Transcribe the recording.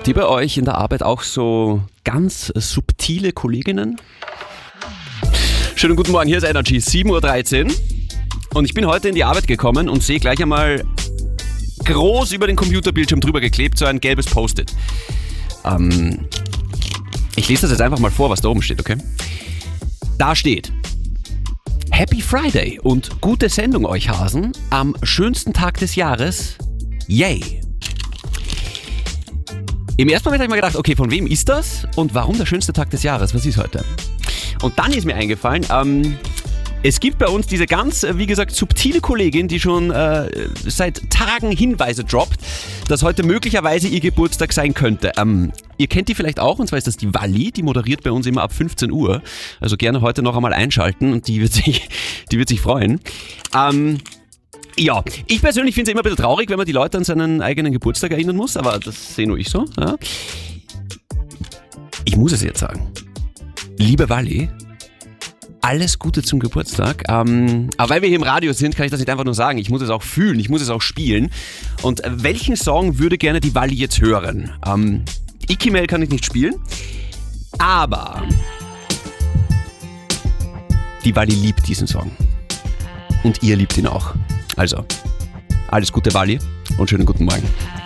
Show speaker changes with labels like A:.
A: Habt ihr bei euch in der Arbeit auch so ganz subtile Kolleginnen? Schönen guten Morgen, hier ist Energy, 7.13 Uhr. Und ich bin heute in die Arbeit gekommen und sehe gleich einmal groß über den Computerbildschirm drüber geklebt, so ein gelbes Post-it. Ich lese das jetzt einfach mal vor, was da oben steht, okay? Da steht: Happy Friday und gute Sendung euch Hasen am schönsten Tag des Jahres. Yay! Im ersten Moment habe ich mir gedacht, okay, von wem ist das und warum der schönste Tag des Jahres? Was ist heute? Und dann ist mir eingefallen, es gibt bei uns diese ganz, wie gesagt, subtile Kollegin, die schon seit Tagen Hinweise droppt, dass heute möglicherweise ihr Geburtstag sein könnte. Ihr kennt die vielleicht auch, und zwar ist das die Walli, die moderiert bei uns immer ab 15 Uhr. Also gerne heute noch einmal einschalten und die wird sich freuen. Ja, ich persönlich finde es immer ein bisschen traurig, wenn man die Leute an seinen eigenen Geburtstag erinnern muss, aber das sehe nur ich so. Ja. Ich muss es jetzt sagen. Liebe Walli, alles Gute zum Geburtstag. Aber weil wir hier im Radio sind, kann ich das nicht einfach nur sagen. Ich muss es auch fühlen, ich muss es auch spielen. Und welchen Song würde gerne die Walli jetzt hören? Ikimel kann ich nicht spielen, aber die Walli liebt diesen Song. Und ihr liebt ihn auch. Also, alles Gute Walli und schönen guten Morgen.